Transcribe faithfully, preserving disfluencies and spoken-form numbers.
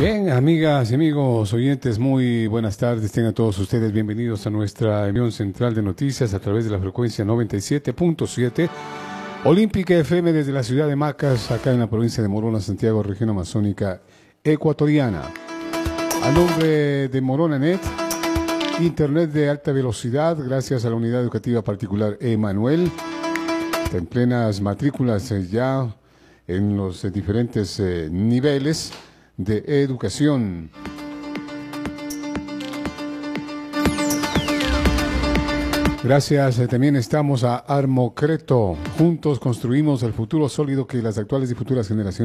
Bien, amigas y amigos oyentes, muy buenas tardes. Tengan todos ustedes bienvenidos a nuestra emisión central de noticias a través de la frecuencia noventa y siete punto siete Olímpica F M desde la ciudad de Macas, acá en la provincia de Morona, Santiago, región amazónica ecuatoriana. A nombre de Morona Net, Internet de alta velocidad, gracias a la unidad educativa particular Emanuel, en plenas matrículas eh, ya en los eh, diferentes eh, niveles de educación. Gracias, eh, también estamos a Armocreto. Juntos construimos el futuro sólido que las actuales y futuras generaciones